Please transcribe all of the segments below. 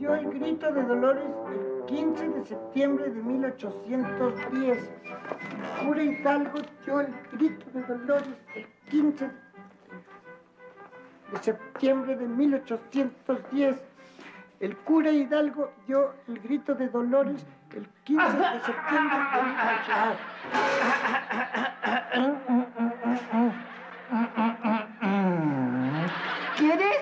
dio el grito de Dolores el 15 de septiembre de 1810. El cura Hidalgo dio el grito de Dolores el 15 de septiembre de 1810. El cura Hidalgo dio el grito de Dolores el 15 de septiembre de 1810. ¿Quieres?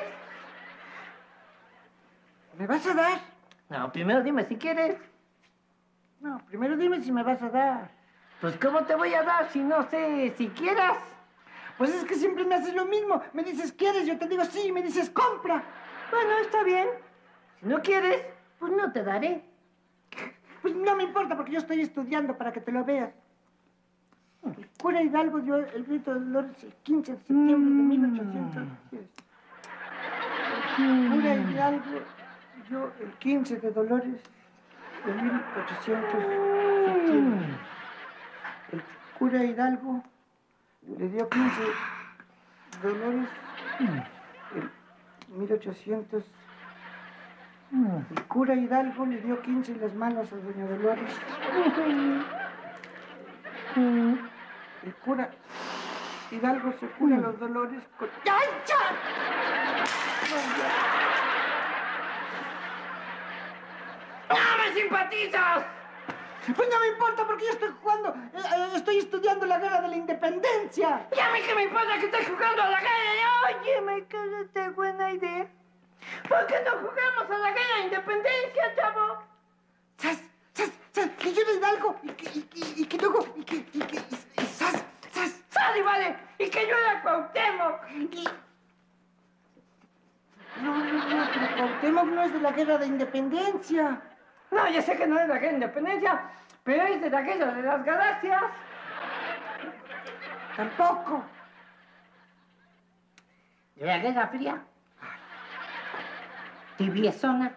¿Me vas a dar? No, primero dime si quieres. No, primero dime si me vas a dar. Pues, ¿cómo te voy a dar si no sé si quieras? Pues es que siempre me haces lo mismo. Me dices, ¿quieres? Yo te digo sí, me dices, compra. Bueno, está bien. Si no quieres, pues no te daré. Pues no me importa porque yo estoy estudiando para que te lo veas. El cura Hidalgo dio el grito de Dolores el 15 de septiembre de 1810. El cura Hidalgo dio el 15 de Dolores de 1800 septiembre. El cura Hidalgo le dio 15 Dolores en 1800. El cura Hidalgo le dio 15 en las manos a doña Dolores. El cura Hidalgo se cura los dolores con... ¡Ay, ya! ¡No me simpatizas! Pues no me importa porque yo estoy jugando, estoy estudiando la guerra de la independencia. ¿Y a mí qué me importa que estés jugando a la guerra? Oye, me quedaste buena idea. ¿Por qué no jugamos a la guerra de independencia, chavo? ¡Sas! ¡Sas! ¡Sas! Que yo le Hidalgo y que luego... ¡Sas! ¡Sas! ¡Sale, vale! Y que yo era Cuauhtémoc. No, pero Cuauhtémoc no es de la guerra de independencia. No, yo sé que no es de la guerra de independencia, pero es de la guerra de las galaxias. Tampoco. ¿De la Guerra Fría? Tibiezona.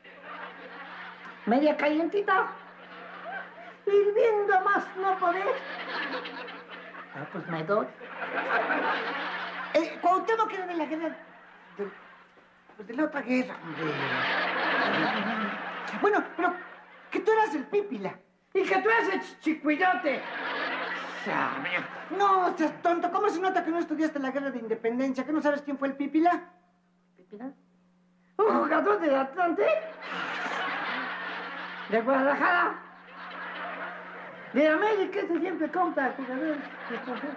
Media calientita. Hirviendo más no poder. Ah, pues me doy. Cuauhtémoc era de la guerra... de la otra guerra, hombre. Bueno, pero que tú eras el Pípila. Y que tú eres el chicuillote. No, seas tonto. ¿Cómo se nota que no estudiaste la guerra de independencia? ¿Que no sabes quién fue el Pípila? ¿Pípila? ¿Un jugador del Atlante? ¿De Guadalajara? ¿De América? Ese siempre compra jugadores extranjeros.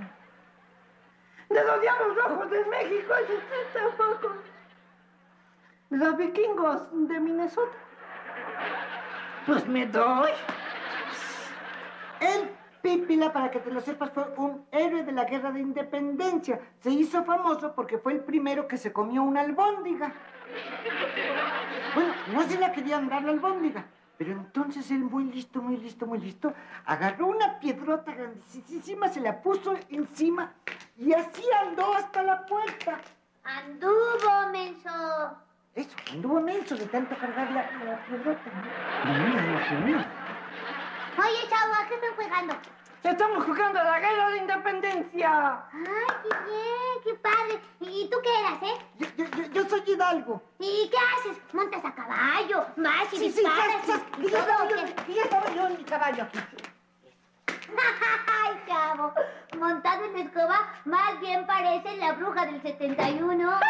¿De los Diablos Rojos de México? Ese tampoco. ¿De los Vikingos de Minnesota? Pues me doy. El Pípila, para que te lo sepas, fue un héroe de la guerra de independencia. Se hizo famoso porque fue el primero que se comió una albóndiga. Bueno, no se la querían dar la albóndiga, pero entonces él, muy listo, agarró una piedrota grandísima, se la puso encima y así andó hasta la puerta. Anduvo, menso. Eso, anduvo menso de tanto cargar la piedrota. Oye, chavo, ¿a qué están jugando? Estamos jugando a la guerra de independencia. Ay, qué bien, qué padre. ¿Y tú qué eras, Yo soy Hidalgo. ¿Y qué haces? ¿Montas a caballo? ¿Vas y Sí, disparas? ya estaba yo en mi caballo. Ay, chavo, montado en la escoba, más bien parece la bruja del 71.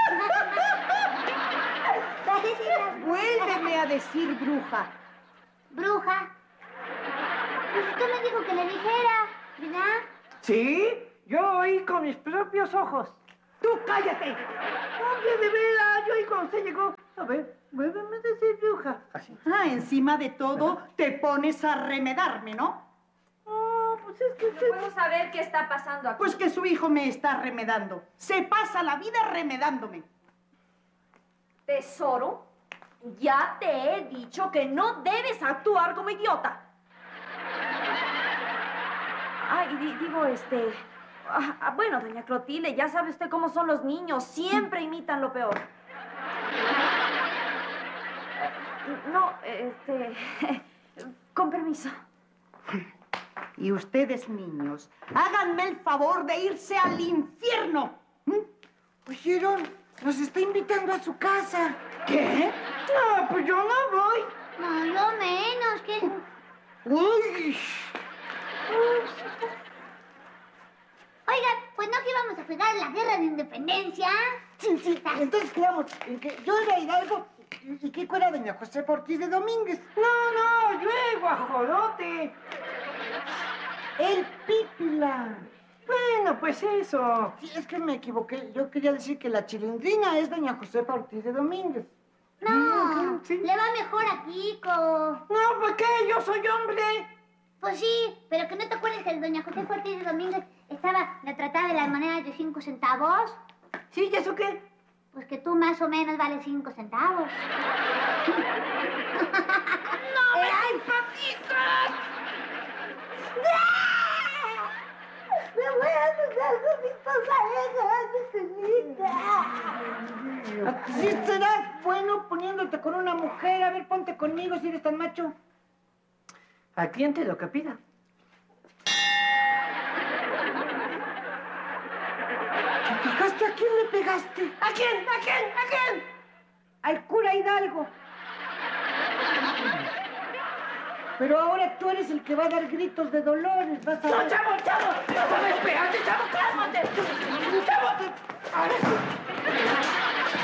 Vuélveme a decir bruja. ¿Bruja? Pues usted me dijo que le dijera, ¿verdad? ¿Sí? Yo oí con mis propios ojos. ¡Tú cállate! Hombre, de veras, yo oí cuando usted llegó. A ver, vuélveme a decir bruja. Así. Ah, encima de todo, te pones a remedarme, ¿no? Oh, pues es que ¿No puedo saber qué está pasando aquí? Pues que su hijo me está remedando. Se pasa la vida remedándome. Tesoro, ya te he dicho que no debes actuar como idiota. Ay, bueno, doña Clotilde, ya sabe usted cómo son los niños. Siempre imitan lo peor. No, con permiso. Y ustedes, niños, háganme el favor de irse al infierno. ¿Oyeron? Nos está invitando a su casa. ¿Qué? No, pues yo no voy. No, lo menos, que... Uy. Oiga, pues no que íbamos a jugar la guerra de independencia. Sí, sí. Entonces quedamos en que yo era Hidalgo y Kiko era doña José Ortiz de Domínguez. No, yo el guajolote. El Pípila. Bueno, pues eso. Sí, es que me equivoqué. Yo quería decir que la chilindrina es doña Josefa Ortiz de Domínguez. No, Sí. le va mejor a Kiko. No, ¿por qué? Yo soy hombre. Pues sí, pero que no te acuerdas que doña José Ortiz de Domínguez la trataba de las monedas de 5 centavos. ¿Sí? ¿Y eso qué? Pues que tú más o menos vales 5 centavos. ¡No me simpatizas! ¡Me voy a casar con mi pareja, Así serás bueno poniéndote con una mujer. A ver, ponte conmigo si eres tan macho. Al cliente lo que pida. ¿Te fijaste a quién le pegaste? ¿A quién? ¿A quién? ¿A quién? Al cura Hidalgo. Pero ahora tú eres el que va a dar gritos de dolores. Vas a No, ver. chavo, no sabes pegarte, chavo, cálmate. Chavo, ahora sí.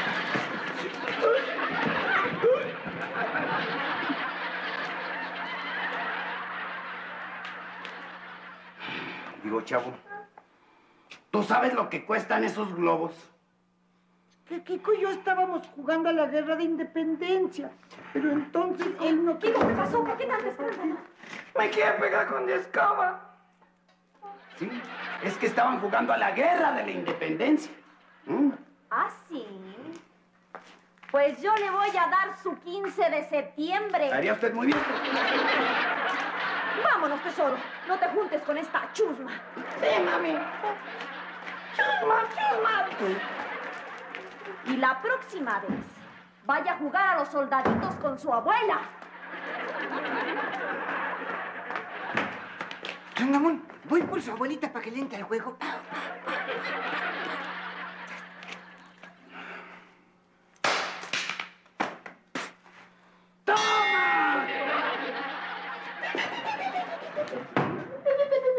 Digo, chavo, ¿tú sabes lo que cuestan esos globos? Que Kiko y yo estábamos jugando a la guerra de independencia. Pero entonces él no... ¿Qué pasó? ¿Por qué tanto escándalo? Me quiere pegar con la escoba. Sí, es que estaban jugando a la guerra de la independencia. ¿Ah, sí? Pues yo le voy a dar su 15 de septiembre. Haría usted muy bien. Vámonos, tesoro. No te juntes con esta chusma. Sí, mami. Chusma, chusma. Y la próxima vez, vaya a jugar a los soldaditos con su abuela. Don Ramón, voy por su abuelita para que le entre al juego. ¡Toma!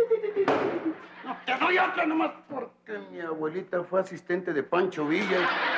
No, te doy otra nomás porque mi abuelita fue asistente de Pancho Villa.